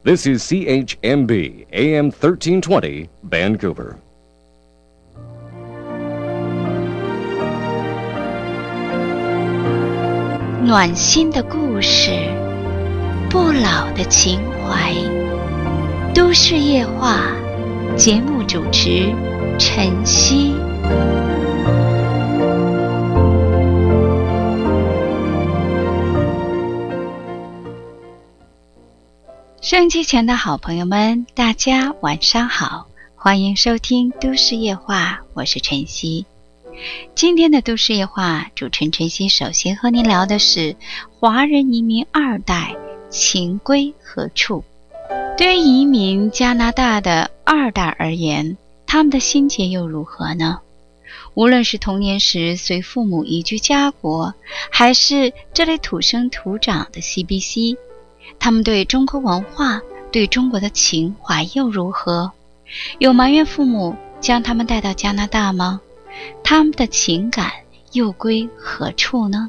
This is CHMB AM 1320 Vancouver. 暖心的故事，不老的情怀。都市夜话，节目主持晨曦。收音机前的好朋友们，大家晚上好，欢迎收听都市夜话，我是晨曦。今天的都市夜话，主持人晨曦首先和您聊的是华人移民二代情归何处。对于移民加拿大的二代而言，他们的心结又如何呢？无论是童年时随父母移居家国，还是这里土生土长的 CBC， 他们对中国文化、对中国的情怀又如何？有埋怨父母将他们带到加拿大吗？他们的情感又归何处呢？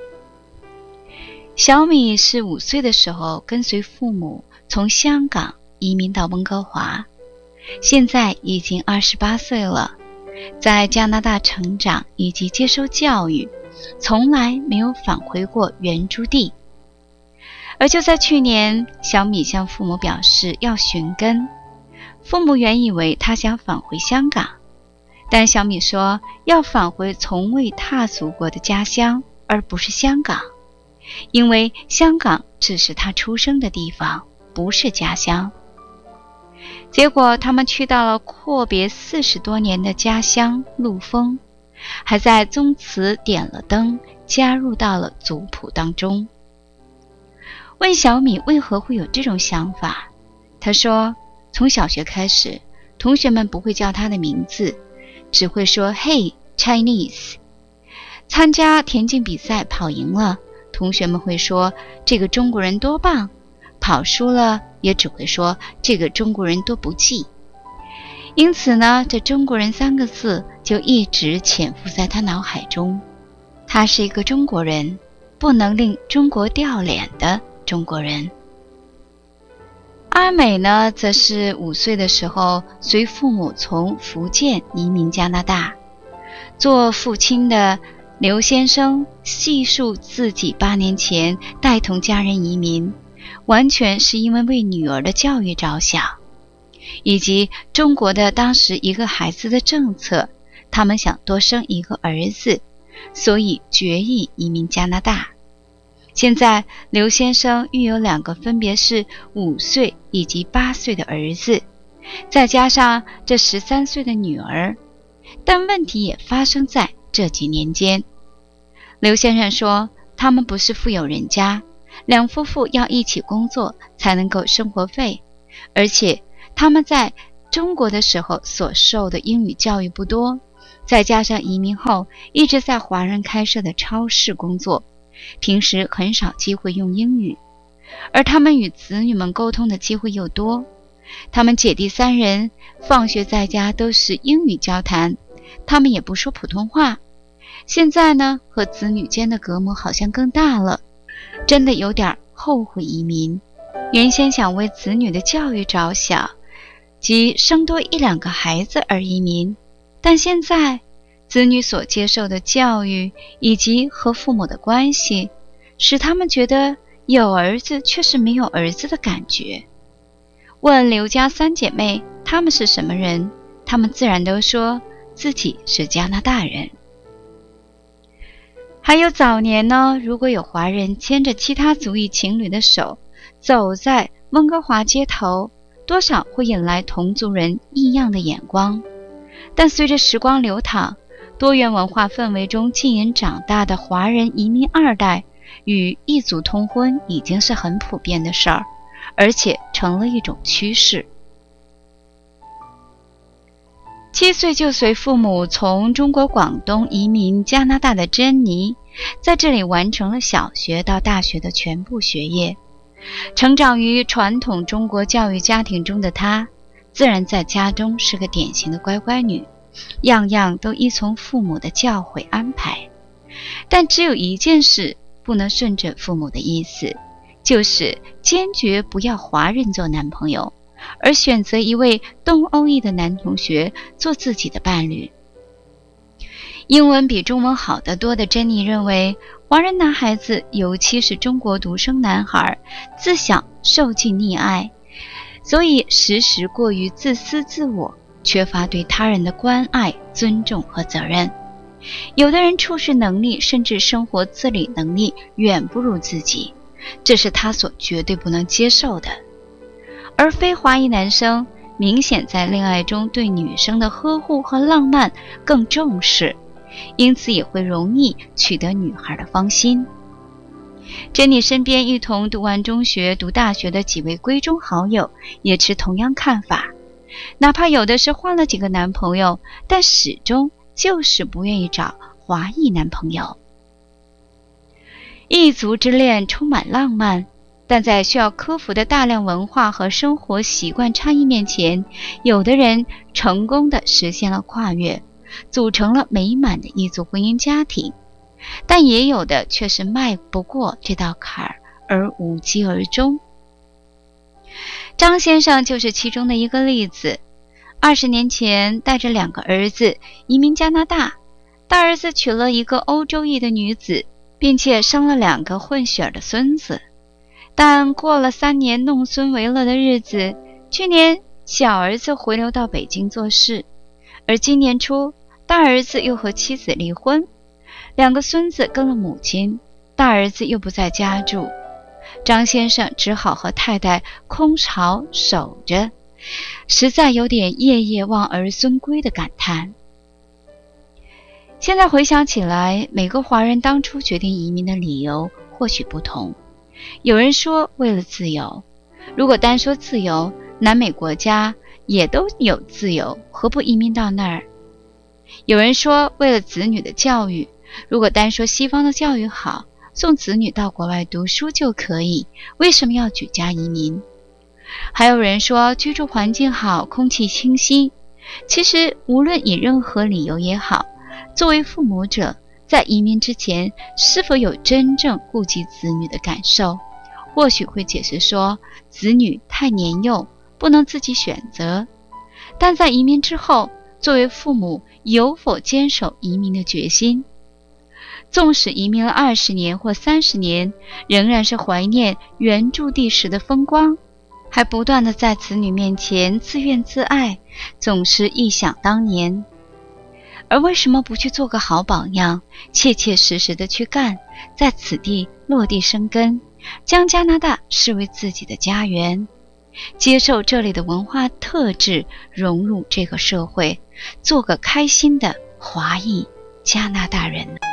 小米是5岁的时候跟随父母从香港移民到温哥华，现在已经28岁了，在加拿大成长以及接受教育，从来没有返回过原住地。而就在去年，小米向父母表示要寻根，父母原以为他想返回香港，但小米说要返回从未踏足过的家乡，而不是香港，因为香港只是他出生的地方，不是家乡。结果他们去到了阔别40多年的家乡陆丰，还在宗祠点了灯，加入到了族谱当中。问小米为何会有这种想法，他说从小学开始，同学们不会叫他的名字，只会说 Hey Chinese。 参加田径比赛跑赢了，同学们会说这个中国人多棒，跑输了也只会说这个中国人多不济。因此呢，这中国人3个字就一直潜伏在他脑海中。他是一个中国人，不能令中国掉脸的中国人。阿美呢，则是5岁的时候随父母从福建移民加拿大。做父亲的刘先生细述自己8年前带同家人移民，完全是因为女儿的教育着想，以及中国的当时一个孩子的政策，他们想多生一个儿子，所以决意移民加拿大。现在刘先生育有2个分别是5岁以及8岁的儿子，再加上这13岁的女儿，但问题也发生在这几年间。刘先生说他们不是富有人家，2夫妇要一起工作才能够生活费，而且他们在中国的时候所受的英语教育不多，再加上移民后一直在华人开设的超市工作，平时很少机会用英语，而他们与子女们沟通的机会又多。他们姐弟3人放学在家都是英语交谈，他们也不说普通话。现在呢，和子女间的隔膜好像更大了，真的有点后悔移民。原先想为子女的教育着想，即生多1-2个孩子而移民，但现在子女所接受的教育以及和父母的关系，使他们觉得有儿子却是没有儿子的感觉。问刘家3姐妹她们是什么人，她们自然都说自己是加拿大人。还有早年呢，如果有华人牵着其他族裔情侣的手走在温哥华街头，多少会引来同族人异样的眼光。但随着时光流淌，多元文化氛围中浸淫长大的华人移民二代与异族通婚已经是很普遍的事儿，而且成了一种趋势。7岁就随父母从中国广东移民加拿大的珍妮，在这里完成了小学到大学的全部学业。成长于传统中国教育家庭中的她，自然在家中是个典型的乖乖女，样样都依从父母的教诲安排。但只有一件事不能顺着父母的意思， 就是坚决不要华人做男朋友，而选择一位东欧裔的男同学做自己的伴侣。英文比中文好得多的珍妮认为，华人男孩子，尤其是中国独生男孩，自小受尽溺爱，所以时时过于自私自我，缺乏对他人的关爱、尊重和责任。有的人处事能力甚至生活自理能力远不如自己，这是他所绝对不能接受的。而非华裔男生明显在恋爱中对女生的呵护和浪漫更重视，因此也会容易取得女孩的芳心。珍妮身边一同读完中学、读大学的几位闺中好友也持同样看法，哪怕有的是换了几个男朋友，但始终就是不愿意找华裔男朋友。异族之恋充满浪漫，但在需要克服的大量文化和生活习惯差异面前，有的人成功地实现了跨越，组成了美满的异族婚姻家庭，但也有的却是迈不过这道坎儿而无疾而终。张先生就是其中的一个例子。20年前带着2个儿子移民加拿大，大儿子娶了一个欧洲裔的女子，并且生了2个混血儿的孙子。但过了3年弄孙为乐的日子，去年小儿子回流到北京做事，而今年初大儿子又和妻子离婚，2个孙子跟了母亲，大儿子又不在家住，张先生只好和太太空巢守着，实在有点夜夜望儿孙归的感叹。现在回想起来，每个华人当初决定移民的理由或许不同。有人说为了自由，如果单说自由，南美国家也都有自由，何不移民到那儿？有人说为了子女的教育，如果单说西方的教育好，送子女到国外读书就可以，为什么要举家移民？还有人说居住环境好，空气清新。其实无论以任何理由也好，作为父母者，在移民之前是否有真正顾及子女的感受？或许会解释说子女太年幼，不能自己选择。但在移民之后，作为父母有否坚守移民的决心？纵使移民了20年或30年，仍然是怀念原住地时的风光，还不断地在子女面前自怨自艾，总是忆想当年。而为什么不去做个好榜样，切切实实地去干，在此地落地生根，将加拿大视为自己的家园，接受这里的文化特质，融入这个社会，做个开心的华裔加拿大人呢？